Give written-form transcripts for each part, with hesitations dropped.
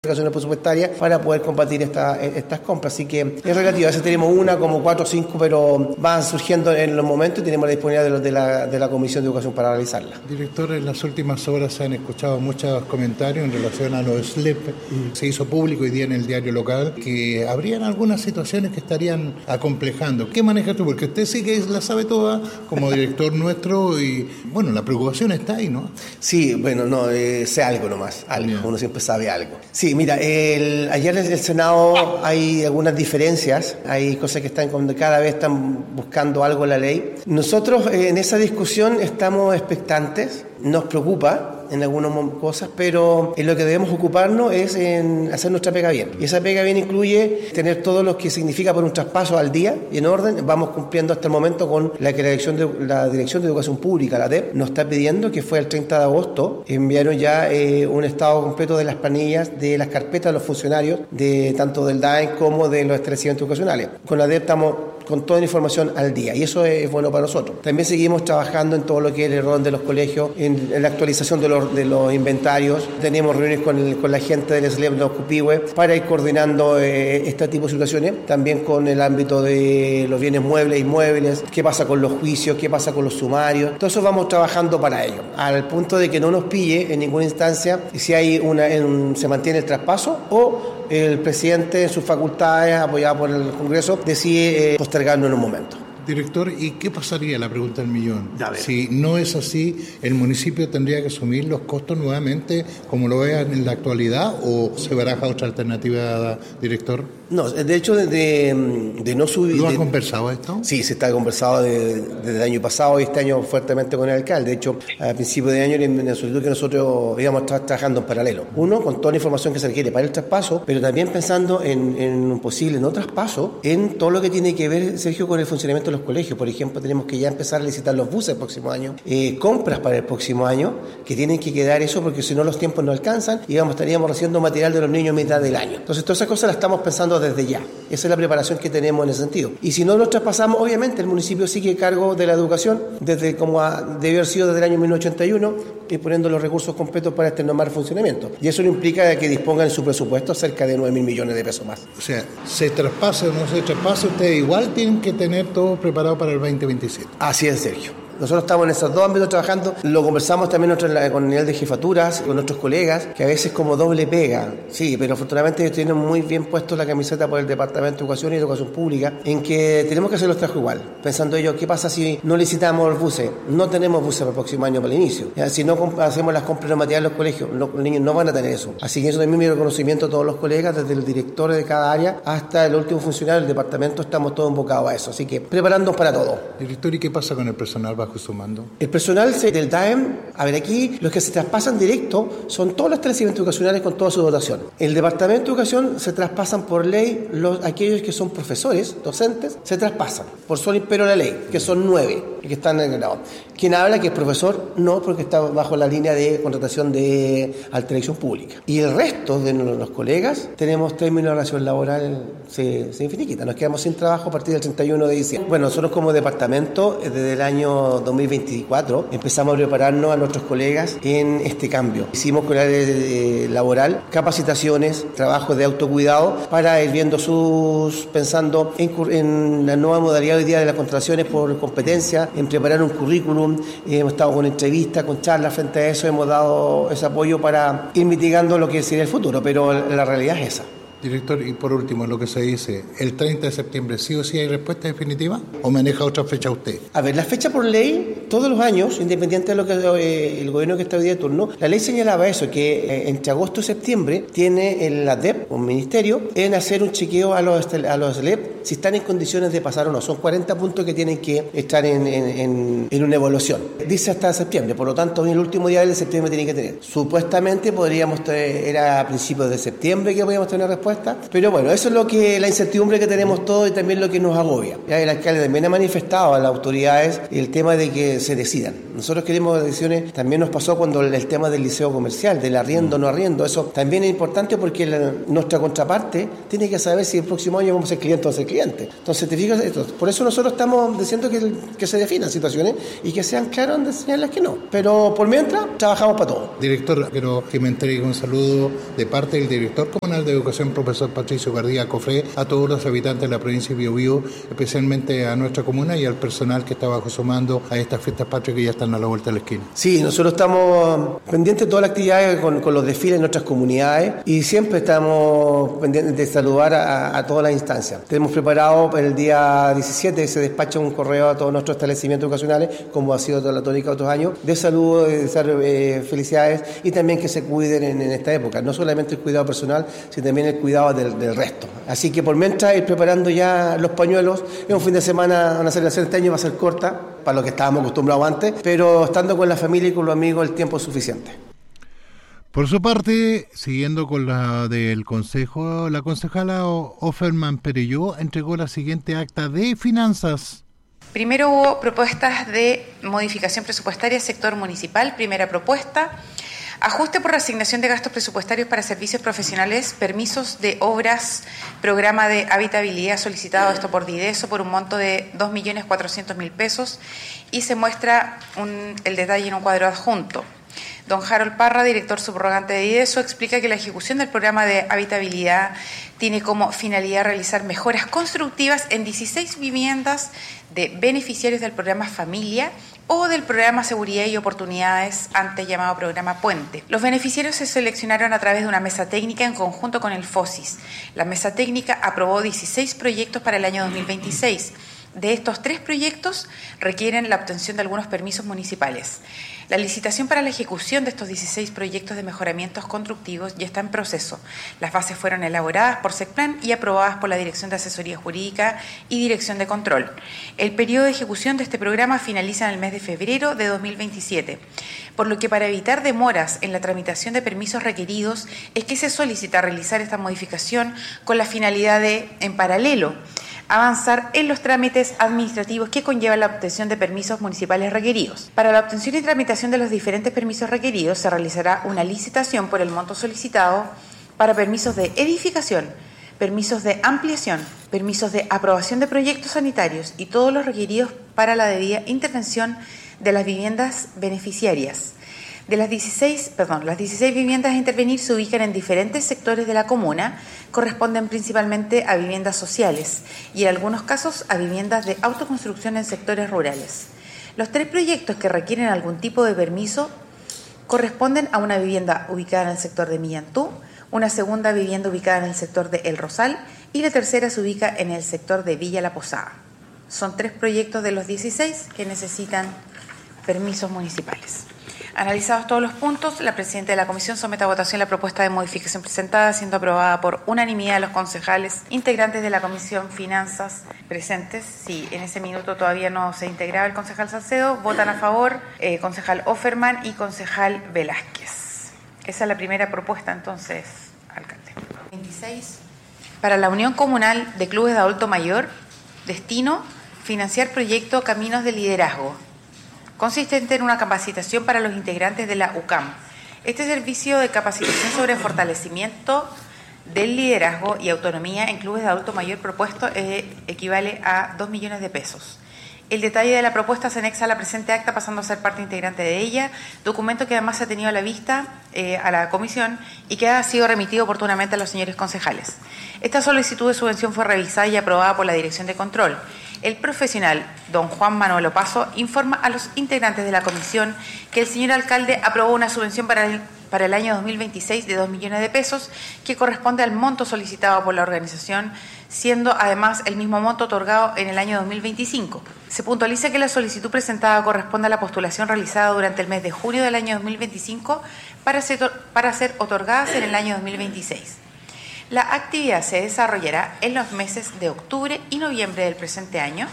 presupuestarias para poder combatir estas compras, así que es relativo. A veces tenemos una, como 4 o 5, pero van surgiendo en los momentos y tenemos la disponibilidad de la Comisión de Educación para realizarla. Director, en las últimas horas se han escuchado muchos comentarios en relación a los SLEP. Se hizo público hoy día en el diario local que habrían algunas situaciones que estarían acomplejando. ¿Qué maneja tú? Porque usted sí que la sabe toda como director nuestro y, bueno, la preocupación está ahí, ¿no? Sí, bueno, no, sé algo nomás, algo, uno siempre sabe algo. Sí, mira, ayer en el Senado hay algunas diferencias, hay cosas que cada vez están buscando algo en la ley. Nosotros en esa discusión estamos expectantes, nos preocupa en algunas cosas, pero en lo que debemos ocuparnos es en hacer nuestra pega bien. Y esa pega bien incluye tener todo lo que significa por un traspaso al día y en orden. Vamos cumpliendo hasta el momento con la que la Dirección de Educación Pública, la DEP, nos está pidiendo, que fue el 30 de agosto, enviaron ya un estado completo de las planillas, de las carpetas de los funcionarios, tanto del DAEM como de los establecimientos educacionales. Con la DEP estamos con toda la información al día y eso es bueno para nosotros. También seguimos trabajando en todo lo que es el orden de los colegios, en la actualización de los inventarios. Tenemos reuniones con la gente del SLEP, de los Cupihue, para ir coordinando este tipo de situaciones. También con el ámbito de los bienes muebles e inmuebles, qué pasa con los juicios, qué pasa con los sumarios. Todo eso vamos trabajando para ello, al punto de que no nos pille en ninguna instancia si hay se mantiene el traspaso o el presidente en sus facultades, apoyado por el Congreso, decide postergarlo en un momento. Director, ¿y qué pasaría, la pregunta del millón? Si no es así, ¿el municipio tendría que asumir los costos nuevamente como lo vean en la actualidad o se baraja otra alternativa, director? No, de hecho, de no subir... ¿Lo ha conversado esto? Sí, se está conversado desde el año pasado y este año fuertemente con el alcalde. De hecho, a principios de año era una solicitud que nosotros íbamos a estar trabajando en paralelo. Uno, con toda la información que se requiere para el traspaso, pero también pensando en un posible no traspaso, en todo lo que tiene que ver, Sergio, con el funcionamiento de los colegios. Por ejemplo, tenemos que ya empezar a licitar los buses el próximo año, compras para el próximo año, que tienen que quedar eso, porque si no los tiempos no alcanzan y estaríamos recibiendo material de los niños a mitad del año. Entonces, todas esas cosas las estamos pensando desde ya. Esa es la preparación que tenemos en ese sentido. Y si no lo traspasamos, obviamente el municipio sigue a cargo de la educación, desde como debió haber sido desde el año 1981, y poniendo los recursos completos para este normal funcionamiento. Y eso no implica que dispongan en su presupuesto cerca de 9.000 millones de pesos más. O sea, se traspase o no se traspase, ustedes igual tienen que tener todo preparado para el 2027. Así es, Sergio. Nosotros estamos en esos dos ámbitos trabajando, lo conversamos también con el nivel de jefaturas, con nuestros colegas, que a veces como doble pega, sí, pero afortunadamente ellos tienen muy bien puesto la camiseta por el Departamento de Educación y Educación Pública, en que tenemos que hacer los trabajos igual, pensando ellos, ¿qué pasa si no licitamos los buses? No tenemos buses para el próximo año para el inicio. Si no hacemos las compras de material en los colegios, los niños no van a tener eso. Así que eso también mi reconocimiento a todos los colegas, desde el director de cada área hasta el último funcionario del departamento, estamos todos enfocados a eso. Así que preparándonos para todo. Director, ¿y qué pasa con el personal bajo su mando? El personal del DAEM, aquí los que se traspasan directo son todos los establecimientos educacionales con toda su dotación. El Departamento de Educación se traspasan por ley, aquellos que son profesores, docentes, se traspasan por solo imperio de la ley, que son 9 que están en el grado. Quien habla que es profesor, no, porque está bajo la línea de contratación de alta dirección pública. Y el resto de los colegas tenemos término de relación laboral, se infiniquita, nos quedamos sin trabajo a partir del 31 de diciembre. Bueno, nosotros como departamento, desde el año 2024, empezamos a prepararnos a nuestros colegas en este cambio. Hicimos con el área laboral capacitaciones, trabajos de autocuidado, para ir viendo pensando en la nueva modalidad hoy día de las contrataciones por competencia, en preparar un currículum. Hemos estado con entrevistas, con charlas frente a eso, hemos dado ese apoyo para ir mitigando lo que sería el futuro, pero la realidad es esa. Director, y por último, lo que se dice, ¿el 30 de septiembre sí o sí hay respuesta definitiva o maneja otra fecha usted? A ver, la fecha por ley, todos los años, independiente de lo que el gobierno que está hoy día de turno, la ley señalaba eso, que entre agosto y septiembre tiene la DEP, un ministerio, en hacer un chequeo a los SLEP si están en condiciones de pasar o no. Son 40 puntos que tienen que estar en una evaluación. Dice hasta septiembre, por lo tanto, el último día de septiembre tiene que tener. Supuestamente era a principios de septiembre que podíamos tener respuesta. respuesta. Pero bueno, eso es lo que la incertidumbre que tenemos todos y también lo que nos agobia. Ya el alcalde también ha manifestado a las autoridades el tema de que se decidan. Nosotros queremos decisiones, también nos pasó cuando el tema del liceo comercial, del arriendo o no arriendo, eso también es importante porque nuestra contraparte tiene que saber si el próximo año vamos a ser cliente o no ser cliente. Entonces, te fijas, por eso nosotros estamos diciendo que se definan situaciones y que sean claros en señalarlas que no. Pero por mientras, trabajamos para todo. Director, quiero que me entregue un saludo de parte del director comunal de educación, profesor Patricio Gardía Cofré, a todos los habitantes de la provincia de Biobío, especialmente a nuestra comuna y al personal que está bajo su mando a estas fiestas patrias que ya están a la vuelta de la esquina. Sí, nosotros estamos pendientes de todas las actividades con los desfiles en nuestras comunidades y siempre estamos pendientes de saludar a todas las instancias. Tenemos preparado para el día 17, se despacha un correo a todos nuestros establecimientos educacionales, como ha sido toda la tónica de otros años, de saludo, de desear felicidades y también que se cuiden en esta época, no solamente el cuidado personal, sino también el cuidado del resto. Así que por mientras ir preparando ya los pañuelos, es un fin de semana, una celebración este año va a ser corta, para lo que estábamos acostumbrados antes, pero estando con la familia y con los amigos el tiempo es suficiente. Por su parte, siguiendo con la del Consejo, la concejala Offerman Perelló entregó la siguiente acta de finanzas. Primero hubo propuestas de modificación presupuestaria sector municipal. Primera propuesta, ajuste por reasignación de gastos presupuestarios para servicios profesionales, permisos de obras, programa de habitabilidad solicitado, esto por Dideso, por un monto de 2.400.000 pesos y se muestra el detalle en un cuadro adjunto. Don Harold Parra, director subrogante de Dideso, explica que la ejecución del programa de habitabilidad tiene como finalidad realizar mejoras constructivas en 16 viviendas de beneficiarios del programa Familia o del programa Seguridad y Oportunidades, antes llamado programa Puente. Los beneficiarios se seleccionaron a través de una mesa técnica en conjunto con el FOSIS. La mesa técnica aprobó 16 proyectos para el año 2026. De estos 3 proyectos requieren la obtención de algunos permisos municipales. La licitación para la ejecución de estos 16 proyectos de mejoramientos constructivos ya está en proceso. Las bases fueron elaboradas por SECPLAN y aprobadas por la Dirección de Asesoría Jurídica y Dirección de Control. El periodo de ejecución de este programa finaliza en el mes de febrero de 2027, por lo que para evitar demoras en la tramitación de permisos requeridos es que se solicita realizar esta modificación con la finalidad de, en paralelo, avanzar en los trámites administrativos que conllevan la obtención de permisos municipales requeridos. Para la obtención y tramitación de los diferentes permisos requeridos se realizará una licitación por el monto solicitado para permisos de edificación, permisos de ampliación, permisos de aprobación de proyectos sanitarios y todos los requeridos para la debida intervención de las viviendas beneficiarias. Las 16 viviendas a intervenir se ubican en diferentes sectores de la comuna, corresponden principalmente a viviendas sociales y en algunos casos a viviendas de autoconstrucción en sectores rurales. Los 3 proyectos que requieren algún tipo de permiso corresponden a una vivienda ubicada en el sector de Millantú, una segunda vivienda ubicada en el sector de El Rosal y la tercera se ubica en el sector de Villa La Posada. Son 3 proyectos de los 16 que necesitan permisos municipales. Analizados todos los puntos, la presidenta de la comisión somete a votación la propuesta de modificación presentada, siendo aprobada por unanimidad de los concejales integrantes de la comisión Finanzas presentes. Si en ese minuto todavía no se integraba el concejal Salcedo, votan a favor concejal Offerman y concejal Velázquez. Esa es la primera propuesta, entonces, alcalde. 26. Para la Unión Comunal de Clubes de Adulto Mayor, destino, financiar proyecto Caminos de Liderazgo, consistente en una capacitación para los integrantes de la UCAM. Este servicio de capacitación sobre fortalecimiento del liderazgo y autonomía en clubes de adulto mayor propuesto equivale a 2 millones de pesos. El detalle de la propuesta se anexa a la presente acta, pasando a ser parte integrante de ella, documento que además se ha tenido a la vista a la comisión y que ha sido remitido oportunamente a los señores concejales. Esta solicitud de subvención fue revisada y aprobada por la Dirección de Control. El profesional, don Juan Manuel Opaso, informa a los integrantes de la comisión que el señor alcalde aprobó una subvención para el año 2026 de 2 millones de pesos, que corresponde al monto solicitado por la organización, siendo además el mismo monto otorgado en el año 2025. Se puntualiza que la solicitud presentada corresponde a la postulación realizada durante el mes de junio del año 2025 para ser otorgadas en el año 2026. La actividad se desarrollará en los meses de octubre y noviembre del presente año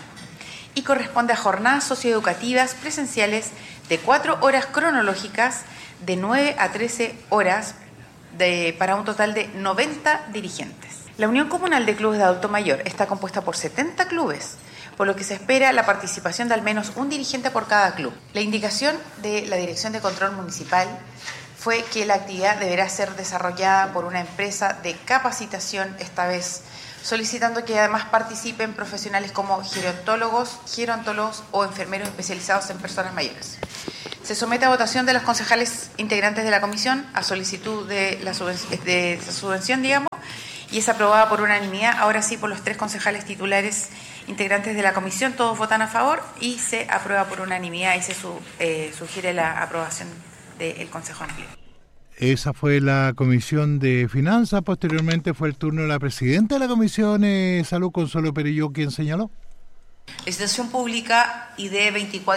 y corresponde a jornadas socioeducativas presenciales de 4 horas cronológicas, de 9 a 13 horas para un total de 90 dirigentes. La Unión Comunal de Clubes de Adulto Mayor está compuesta por 70 clubes, por lo que se espera la participación de al menos un dirigente por cada club. La indicación de la Dirección de Control Municipal fue que la actividad deberá ser desarrollada por una empresa de capacitación, esta vez solicitando que además participen profesionales como gerontólogos o enfermeros especializados en personas mayores. Se somete a votación de los concejales integrantes de la comisión a solicitud de la subvención, y es aprobada por unanimidad, ahora sí por los 3 concejales titulares integrantes de la comisión, todos votan a favor y se aprueba por unanimidad y se sugiere la aprobación del Consejo Amplio. Esa fue la Comisión de Finanzas. Posteriormente fue el turno de la presidenta de la Comisión Salud, Consuelo Perelló, quien señaló. Licitación pública ID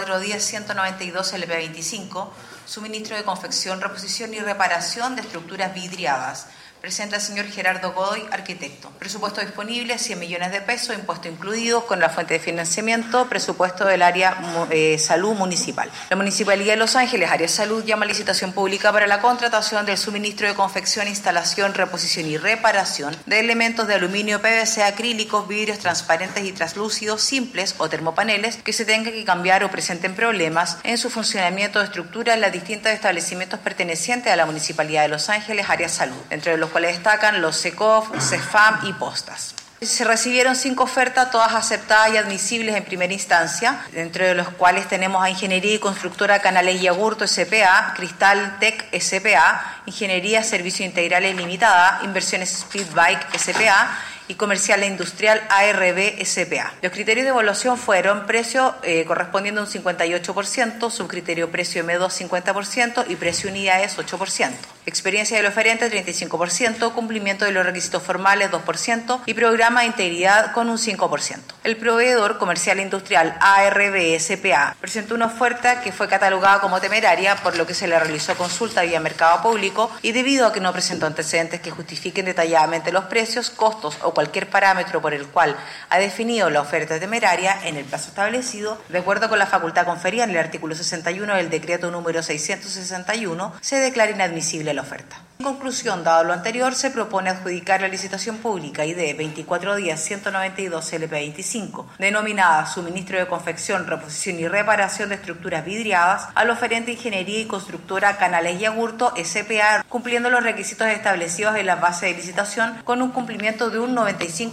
2410-192 LP25, suministro de confección, reposición y reparación de estructuras vidriadas. Presenta el señor Gerardo Godoy, arquitecto. Presupuesto disponible, 100 millones de pesos, impuesto incluido, con la fuente de financiamiento, presupuesto del área salud municipal. La Municipalidad de Los Ángeles, área salud, llama a licitación pública para la contratación del suministro de confección, instalación, reposición y reparación de elementos de aluminio, PVC, acrílicos, vidrios transparentes y translúcidos, simples o termopaneles que se tengan que cambiar o presenten problemas en su funcionamiento de estructura en los distintos establecimientos pertenecientes a la Municipalidad de Los Ángeles, área salud, entre los cuales destacan los SECOF, CEFAM y Postas. Se recibieron 5 ofertas, todas aceptadas y admisibles en primera instancia, dentro de los cuales tenemos a Ingeniería y Constructora Canales y Agurto S.p.A., Cristal Tech S.p.A., Ingeniería Servicios Integrales Limitada, Inversiones Speedbike S.p.A., y Comercial e Industrial ARB S.p.A. Los criterios de evaluación fueron precio correspondiendo a un 58%, subcriterio precio M2 50% y precio unidades 8%. Experiencia del oferente 35%, cumplimiento de los requisitos formales 2% y programa de integridad con un 5%. El proveedor Comercial e Industrial ARB S.p.A. presentó una oferta que fue catalogada como temeraria, por lo que se le realizó consulta vía mercado público y debido a que no presentó antecedentes que justifiquen detalladamente los precios, costos o cualquier parámetro por el cual ha definido la oferta temeraria en el plazo establecido, de acuerdo con la facultad conferida en el artículo 61 del decreto número 661, se declara inadmisible la oferta. En conclusión, dado lo anterior, se propone adjudicar la licitación pública ID 2410-192 LP25, denominada Suministro de Confección, Reposición y Reparación de Estructuras Vidriadas, al oferente Ingeniería y Constructora Canales y Agurto S.p.A., cumpliendo los requisitos establecidos en la base de licitación con un cumplimiento de un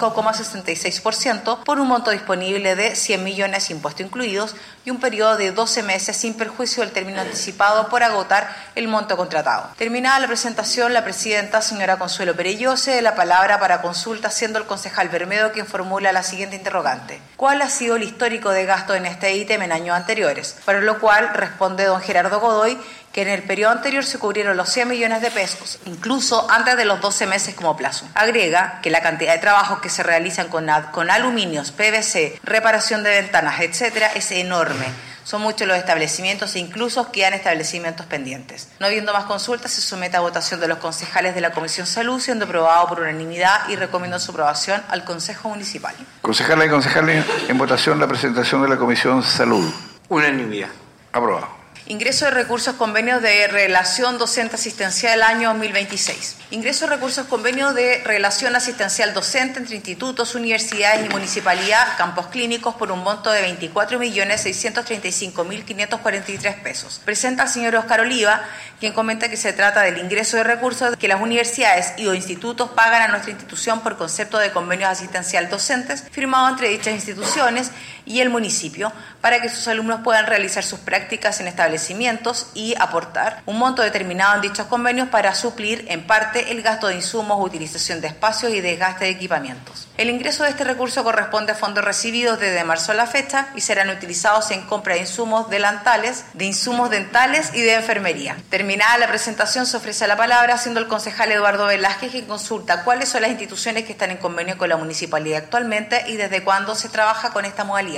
95,66% por un monto disponible de 100 millones impuestos incluidos y un periodo de 12 meses sin perjuicio del término anticipado por agotar el monto contratado. Terminada la presentación, la presidenta, señora Consuelo Perelló, cede la palabra para consulta, siendo el concejal Bermedo quien formula la siguiente interrogante. ¿Cuál ha sido el histórico de gasto en este ítem en años anteriores? Para lo cual responde don Gerardo Godoy que en el periodo anterior se cubrieron los 100 millones de pesos, incluso antes de los 12 meses como plazo. Agrega que la cantidad de trabajos que se realizan con aluminios, PVC, reparación de ventanas, etcétera, es enorme. Son muchos los establecimientos e incluso quedan establecimientos pendientes. No habiendo más consultas, se somete a votación de los concejales de la Comisión Salud, siendo aprobado por unanimidad y recomiendo su aprobación al Consejo Municipal. Concejalas y concejales, en votación la presentación de la Comisión Salud. Unanimidad. Aprobado. Ingreso de recursos convenios de relación docente asistencial año 2026. Ingreso de recursos convenios de relación asistencial docente entre institutos, universidades y municipalidad, campos clínicos por un monto de 24.635.543 pesos. Presenta el señor Óscar Oliva, quien comenta que se trata del ingreso de recursos que las universidades y o institutos pagan a nuestra institución por concepto de convenios asistencial docentes firmado entre dichas instituciones y el municipio para que sus alumnos puedan realizar sus prácticas en establecimientos y aportar un monto determinado en dichos convenios para suplir en parte el gasto de insumos, utilización de espacios y desgaste de equipamientos. El ingreso de este recurso corresponde a fondos recibidos desde marzo a la fecha y serán utilizados en compra de insumos delantales, de insumos dentales y de enfermería. Terminada la presentación, se ofrece la palabra, siendo el concejal Eduardo Velázquez quien consulta cuáles son las instituciones que están en convenio con la municipalidad actualmente y desde cuándo se trabaja con esta modalidad.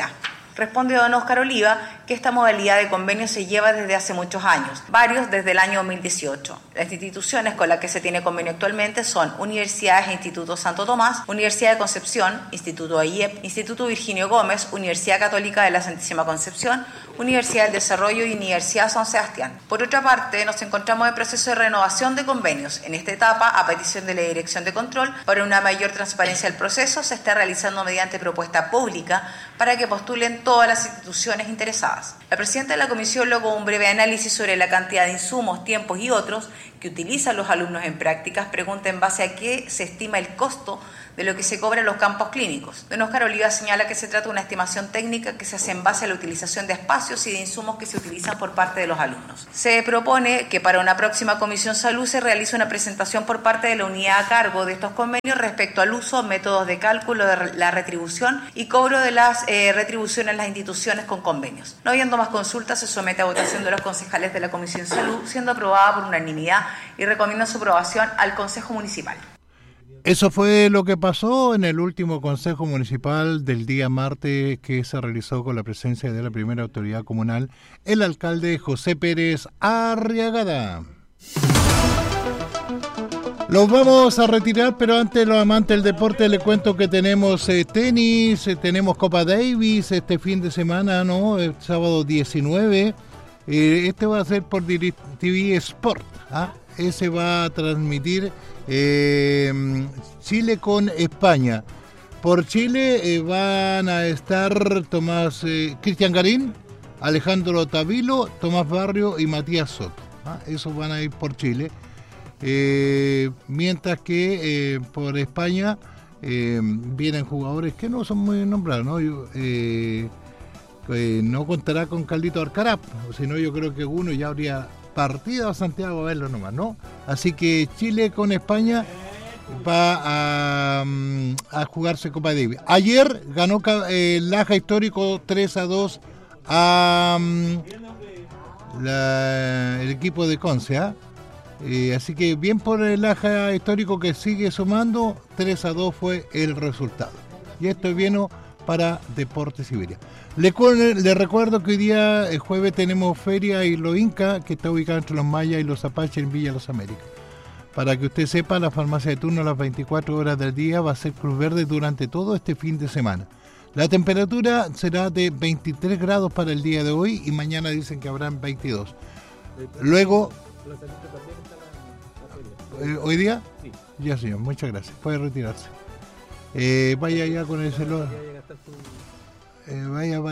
Responde don Óscar Oliva que esta modalidad de convenio se lleva desde hace muchos años, varios desde el año 2018. Las instituciones con las que se tiene convenio actualmente son Universidades e Instituto Santo Tomás, Universidad de Concepción, Instituto AIEP, Instituto Virginio Gómez, Universidad Católica de la Santísima Concepción, Universidad del Desarrollo y Universidad San Sebastián. Por otra parte, nos encontramos en proceso de renovación de convenios. En esta etapa, a petición de la Dirección de Control, para una mayor transparencia del proceso, se está realizando mediante propuesta pública para que postulen todas las instituciones interesadas. La presidenta de la comisión luego un breve análisis sobre la cantidad de insumos, tiempos y otros que utilizan los alumnos en prácticas, pregunta en base a qué se estima el costo de lo que se cobra en los campos clínicos. Don Óscar Oliva señala que se trata de una estimación técnica que se hace en base a la utilización de espacios y de insumos que se utilizan por parte de los alumnos. Se propone que para una próxima Comisión Salud se realice una presentación por parte de la unidad a cargo de estos convenios respecto al uso, métodos de cálculo de la retribución y cobro de las retribuciones en las instituciones con convenios. No habiendo más consultas, se somete a votación de los concejales de la Comisión Salud, siendo aprobada por unanimidad y recomienda su aprobación al Consejo Municipal. Eso fue lo que pasó en el último Consejo Municipal del día martes, que se realizó con la presencia de la primera autoridad comunal, el alcalde José Pérez Arriagada. Los vamos a retirar, pero antes, los amantes del deporte, les cuento que tenemos tenis, tenemos Copa Davis este fin de semana, ¿no? El sábado 19. Este va a ser por DirecTV Sport, ¿ah? Ese va a transmitir Chile con España. Por Chile van a estar Cristian Garín, Alejandro Tavilo, Tomás Barrio y Matías Soto. Esos van a ir por Chile. Mientras que por España vienen jugadores que no son muy nombrados, ¿no? No contará con Carlito Alcaraz, sino yo creo que uno ya habría partido a Santiago a verlo nomás, ¿no? Así que Chile con España va a jugarse Copa Davis. Ayer ganó el Laja Histórico 3-2 a el equipo de Conce, así que bien por el Laja Histórico, que sigue sumando. 3-2 fue el resultado. Y esto vino para Deportes Siberia. Le recuerdo que hoy día, el jueves, tenemos Feria Islo Inca, que está ubicada entre los Mayas y los Apaches en Villa Los Américas. Para que usted sepa, la farmacia de turno a las 24 horas del día va a ser Cruz Verde durante todo este fin de semana. La temperatura será de 23 grados para el día de hoy y mañana dicen que habrán 22. Luego, ¿hoy día? Sí. Ya, señor, muchas gracias. Puede retirarse. Vaya ya con el celular. Vaya.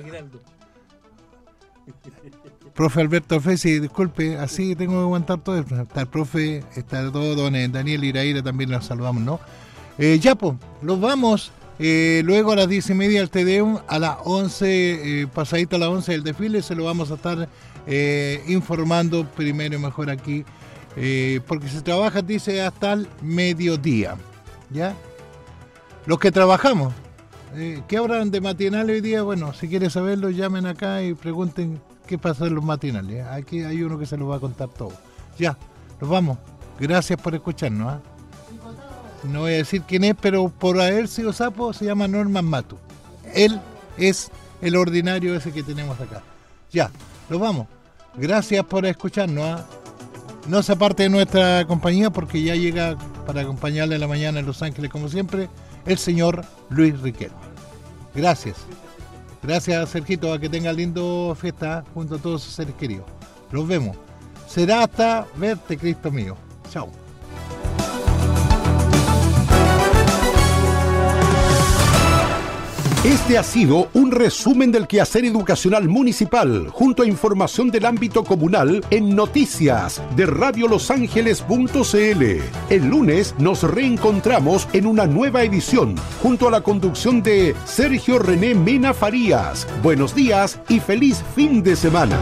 Profe Alberto Fesi, disculpe, así tengo que aguantar todo. Está el profe, está todo, don Daniel Iraíra, también los saludamos, ¿no? Ya, pues, los vamos. Luego a las 10:30 el Tedeum, a las 11, pasadito a las 11 el desfile, se lo vamos a estar informando primero y mejor aquí, porque se trabaja, dice, hasta el mediodía, ¿ya? Los que trabajamos, ¿qué habrán de matinales hoy día? Bueno, si quieren saberlo, llamen acá y pregunten qué pasa en los matinales. Aquí hay uno que se lo va a contar todo. Ya, nos vamos. Gracias por escucharnos, No voy a decir quién es, pero por haber sido sapo se llama Norman Matu. Él es el ordinario ese que tenemos acá. Ya, nos vamos. Gracias por escucharnos. No se aparte de nuestra compañía, porque ya llega para acompañarle en la mañana en Los Ángeles, como siempre, el señor Luis Riquelme. Gracias. Gracias, Sergito, a que tenga lindo fiesta junto a todos sus seres queridos. Los vemos. Será hasta verte, Cristo mío. Chao. Este ha sido un resumen del quehacer educacional municipal, junto a información del ámbito comunal en noticias de radiolosangeles.cl. El lunes nos reencontramos en una nueva edición, junto a la conducción de Sergio René Mena Farías. Buenos días y feliz fin de semana.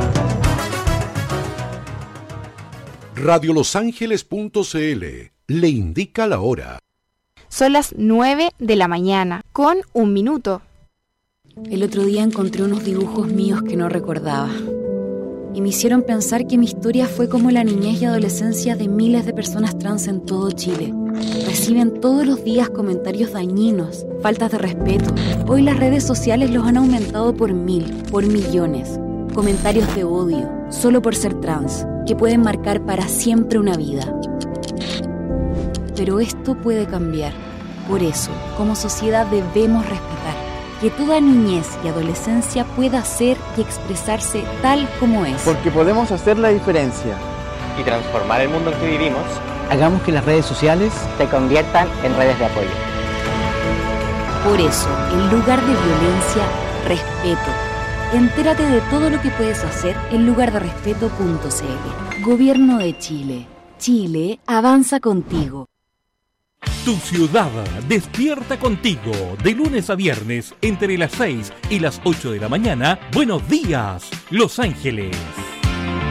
Radiolosangeles.cl le indica la hora. Son las 9 de la mañana, con 1 minuto. El otro día encontré unos dibujos míos que no recordaba. Y me hicieron pensar que mi historia fue como la niñez y adolescencia de miles de personas trans en todo Chile. Reciben todos los días comentarios dañinos, faltas de respeto, Hoy las redes sociales los han aumentado por 1000, por millones. Comentarios de odio, solo por ser trans, que pueden marcar para siempre una vida. Pero esto puede cambiar. Por eso, como sociedad debemos respetar que toda niñez y adolescencia pueda ser y expresarse tal como es. Porque podemos hacer la diferencia y transformar el mundo en que vivimos. Hagamos que las redes sociales se conviertan en redes de apoyo. Por eso, en lugar de violencia, respeto. Entérate de todo lo que puedes hacer en lugarderespeto.cl. Gobierno de Chile. Chile avanza contigo. Tu ciudad despierta contigo de lunes a viernes entre las 6 y las 8 de la mañana. Buenos días, Los Ángeles.